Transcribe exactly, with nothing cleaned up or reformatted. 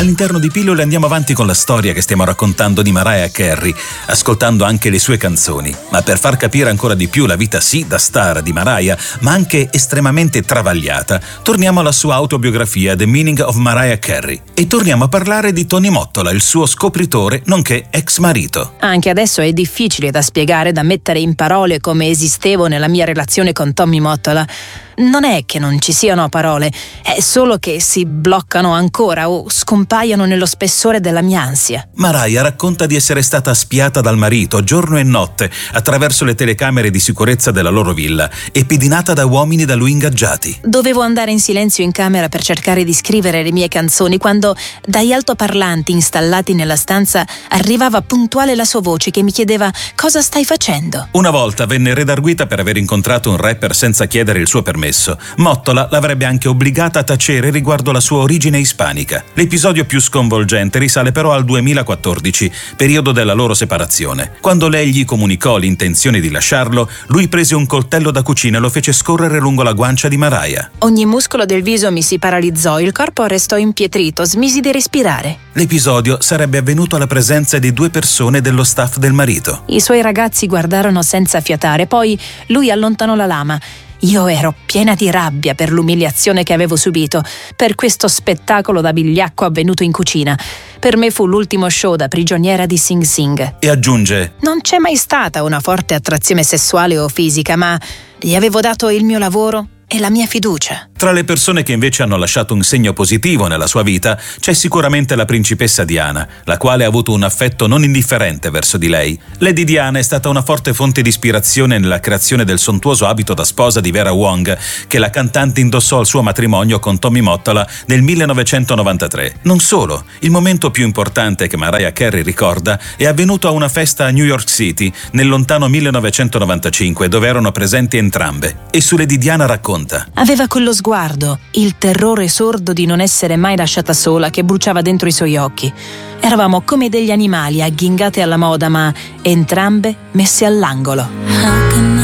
All'interno di Pillole andiamo avanti con la storia che stiamo raccontando di Mariah Carey, ascoltando anche le sue canzoni. Ma per far capire ancora di più la vita sì da star di Mariah, ma anche estremamente travagliata, torniamo alla sua autobiografia The Meaning of Mariah Carey e torniamo a parlare di Tony Mottola, il suo scopritore nonché ex marito. Anche adesso è difficile da spiegare, da mettere in parole come esistevo nella mia relazione con Tommy Mottola. Non è che non ci siano parole, è solo che si bloccano ancora o scompaiono nello spessore della mia ansia. Mariah racconta di essere stata spiata dal marito giorno e notte attraverso le telecamere di sicurezza della loro villa e pedinata da uomini da lui ingaggiati. Dovevo andare in silenzio in camera per cercare di scrivere le mie canzoni quando dagli altoparlanti installati nella stanza arrivava puntuale la sua voce che mi chiedeva: cosa stai facendo? Una volta venne redarguita per aver incontrato un rapper senza chiedere il suo permesso. Mottola l'avrebbe anche obbligata a tacere riguardo la sua origine ispanica. L'episodio più sconvolgente risale però al duemilaquattordici, periodo della loro separazione. Quando lei gli comunicò l'intenzione di lasciarlo, lui prese un coltello da cucina e lo fece scorrere lungo la guancia di Mariah. Ogni muscolo del viso mi si paralizzò, il corpo restò impietrito, smisi di respirare. L'episodio sarebbe avvenuto alla presenza di due persone dello staff del marito. I suoi ragazzi guardarono senza fiatare, poi lui allontanò la lama. Io ero piena di rabbia per l'umiliazione che avevo subito, per questo spettacolo da vigliacco avvenuto in cucina. Per me fu l'ultimo show da prigioniera di Sing Sing. E aggiunge: non c'è mai stata una forte attrazione sessuale o fisica, ma gli avevo dato il mio lavoro e la mia fiducia. Tra le persone che invece hanno lasciato un segno positivo nella sua vita c'è sicuramente la principessa Diana, la quale ha avuto un affetto non indifferente verso di lei. Lady Diana è stata una forte fonte di ispirazione nella creazione del sontuoso abito da sposa di Vera Wang che la cantante indossò al suo matrimonio con Tommy Mottola nel millenovecentonovantatré. Non solo, il momento più importante che Mariah Carey ricorda è avvenuto a una festa a New York City nel lontano millenovecentonovantacinque, dove erano presenti entrambe, e su Lady Diana racconta: aveva quello sguardo, il terrore sordo di non essere mai lasciata sola che bruciava dentro i suoi occhi. Eravamo come degli animali agghingate alla moda, ma entrambe messe all'angolo.